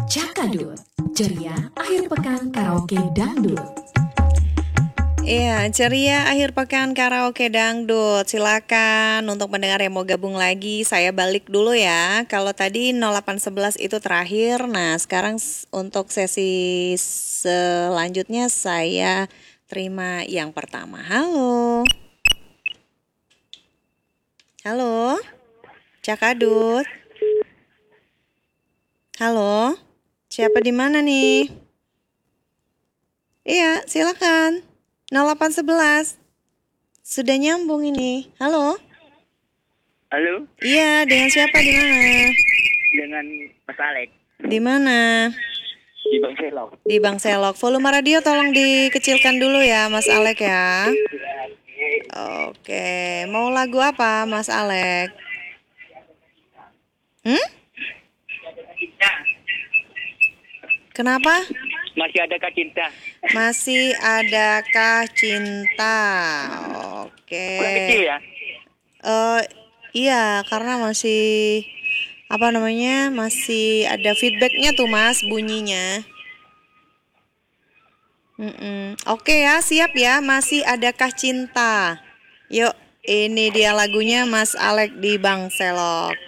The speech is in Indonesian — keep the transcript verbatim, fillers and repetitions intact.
Cakadut, ceria akhir pekan karaoke dangdut. Iya, ceria akhir pekan karaoke dangdut. Silakan untuk pendengar yang mau gabung lagi, saya balik dulu ya. Kalau tadi nol delapan satu satu itu terakhir. Nah, sekarang s- untuk sesi selanjutnya saya terima yang pertama. Halo. Halo. Cakadut. Halo. Siapa di mana nih? Iya, silakan. nol delapan satu satu. Sudah nyambung ini. Halo. Halo, Iya, dengan siapa di mana? dengan Mas Alek Di mana? di Bang Selok. Di Bang Selok. Volume radio tolong dikecilkan dulu ya, Mas Alek ya. Oke, mau lagu apa, Mas Alek? Hmm? Kenapa? Masih adakah cinta? Masih adakah cinta? Kurang kecil Oke. ya? Eh, iya, karena masih apa namanya? Masih ada feedbacknya tuh, Mas, bunyinya. Mm-mm. Oke ya, siap ya. Masih adakah cinta? Yuk, ini dia lagunya Mas Alek di Bang Selok.